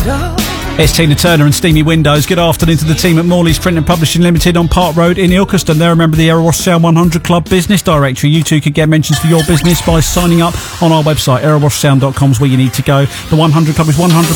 It's Tina Turner and Steamy Windows. Good afternoon to the team at Morley's Print and Publishing Limited on Park Road in Ilkeston. They're a member of the Erewash Sound 100 Club Business Directory. You too could get mentions for your business by signing up on our website. erewashsound.com is where you need to go. The 100 Club is 100